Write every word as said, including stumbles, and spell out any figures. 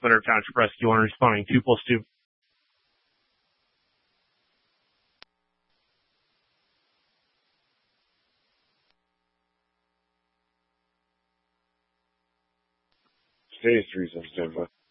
Leonard Township Rescue one responding two plus two. Stage three's on standby.